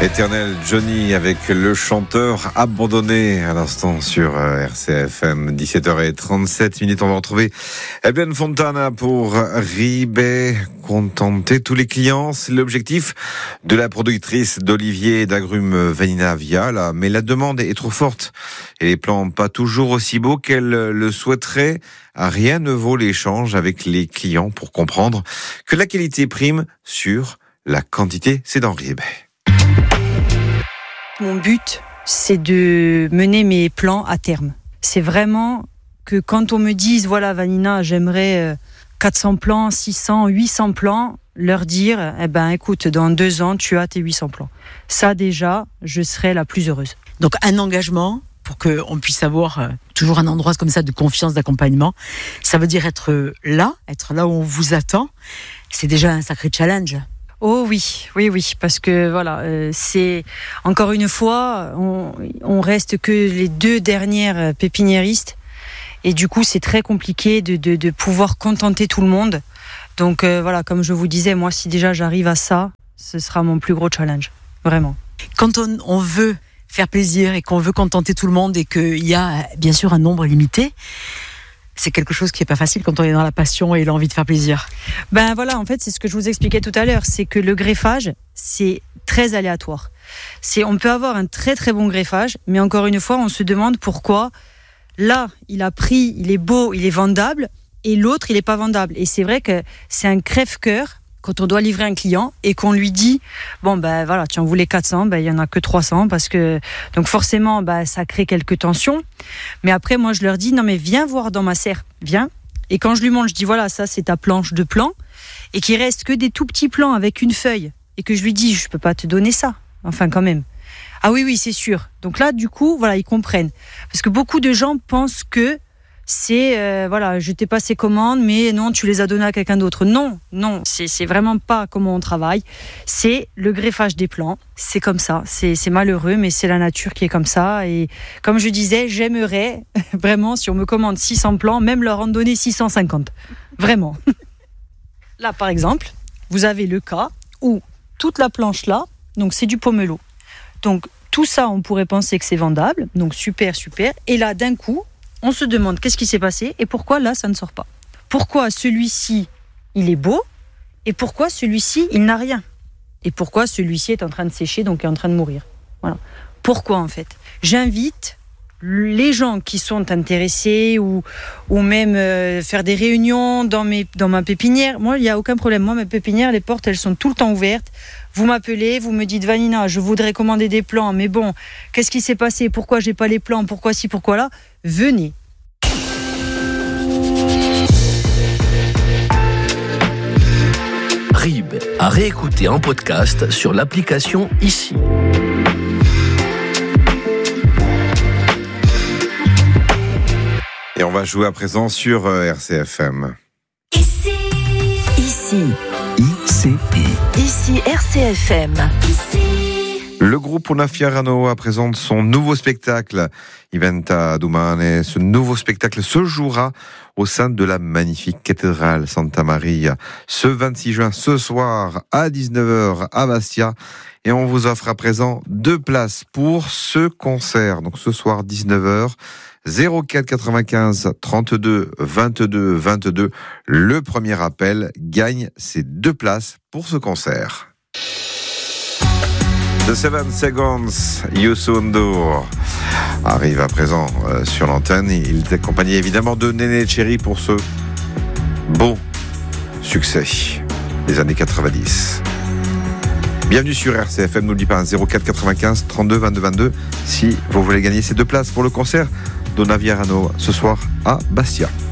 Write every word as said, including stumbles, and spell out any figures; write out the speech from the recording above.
Éternel Johnny avec le chanteur abandonné à l'instant sur R C F M. dix-sept heures trente-sept minutes. On va retrouver Eben Fontana pour Ribé. Contenter tous les clients, c'est l'objectif de la productrice d'oliviers et d'agrumes Vanina Vial. Mais la demande est trop forte et les plants pas toujours aussi beaux qu'elle le souhaiterait. Rien ne vaut l'échange avec les clients pour comprendre que la qualité prime sur la quantité. C'est dans Ribé. Mon but, c'est de mener mes plans à terme. C'est vraiment que quand on me dise, voilà Vanina, j'aimerais quatre cents plans, six cents, huit cents plans, leur dire, eh ben écoute, dans deux ans, tu as tes huit cents plans. Ça déjà, je serai la plus heureuse. Donc un engagement pour qu'on puisse avoir euh, toujours un endroit comme ça de confiance, d'accompagnement. Ça veut dire être là, être là où on vous attend. C'est déjà un sacré challenge. Oh oui, oui, oui, parce que voilà, euh, c'est encore une fois, on, on reste que les deux dernières pépiniéristes et du coup c'est très compliqué de, de, de pouvoir contenter tout le monde. Donc euh, voilà, comme je vous disais, moi si déjà j'arrive à ça, ce sera mon plus gros challenge, vraiment. Quand on, on veut faire plaisir et qu'on veut contenter tout le monde et qu'il y a bien sûr un nombre limité, c'est quelque chose qui n'est pas facile quand on est dans la passion et l'envie de faire plaisir. Ben voilà, en fait, c'est ce que je vous expliquais tout à l'heure, c'est que le greffage, c'est très aléatoire. C'est, on peut avoir un très très bon greffage, mais encore une fois, on se demande pourquoi là, il a pris, il est beau, il est vendable, et l'autre, il n'est pas vendable. Et c'est vrai que c'est un crève-cœur quand on doit livrer un client et qu'on lui dit bon ben voilà, tu en voulais quatre cents, ben il y en a que trois cents parce que donc forcément ben ça crée quelques tensions. Mais après moi je leur dis non mais viens voir dans ma serre, viens. Et quand je lui montre, je dis voilà, ça c'est ta planche de plan et qu'il reste que des tout petits plans avec une feuille et que je lui dis je peux pas te donner ça. Enfin quand même. Ah oui oui, c'est sûr. Donc là du coup, voilà, ils comprennent parce que beaucoup de gens pensent que c'est, euh, voilà, je t'ai passé commande, mais non, tu les as données à quelqu'un d'autre. Non, non, c'est, c'est vraiment pas comment on travaille. C'est le greffage des plants. C'est comme ça. C'est, c'est malheureux, mais c'est la nature qui est comme ça. Et comme je disais, j'aimerais vraiment, si on me commande six cents plants, même leur en donner six cent cinquante. Vraiment. Là, par exemple, vous avez le cas où toute la planche là, donc c'est du pomelo. Donc, tout ça, on pourrait penser que c'est vendable. Donc, super, super. Et là, d'un coup, on se demande qu'est-ce qui s'est passé et pourquoi là ça ne sort pas. Pourquoi celui-ci il est beau et pourquoi celui-ci il n'a rien. Et pourquoi celui-ci est en train de sécher donc est en train de mourir. Voilà. Pourquoi en fait ? J'invite les gens qui sont intéressés ou, ou même euh, faire des réunions dans, mes, dans ma pépinière. Moi il n'y a aucun problème. Moi mes pépinières, les portes elles sont tout le temps ouvertes. Vous m'appelez, vous me dites Vanina, je voudrais commander des plants, mais bon, qu'est-ce qui s'est passé ? Pourquoi j'ai pas les plants ? Pourquoi ci, pourquoi là ? Venez. Rib à réécouter en podcast sur l'application Ici. Et on va jouer à présent sur R C F M. Ici. Ici. I C I. Ici R C F M. Ici. Le groupe Una Fiarano présente son nouveau spectacle, Iventa Dumane. Ce nouveau spectacle se jouera au sein de la magnifique cathédrale Santa Maria ce vingt-six juin, ce soir à dix-neuf heures à Bastia. Et on vous offre à présent deux places pour ce concert. Donc ce soir, dix-neuf heures, zéro quatre quatre-vingt-quinze trente-deux vingt-deux vingt-deux. Le premier appel gagne ces deux places pour ce concert. The Seven Seconds, Youssou N'Dour arrive à présent euh, sur l'antenne. Il est accompagné évidemment de Néné Cherry pour ce beau succès des années quatre-vingt-dix. Bienvenue sur R C F M, n'oublie pas zéro quatre quatre-vingt-quinze trente-deux vingt-deux vingt-deux si vous voulez gagner ces deux places pour le concert d'Una Fiarano ce soir à Bastia.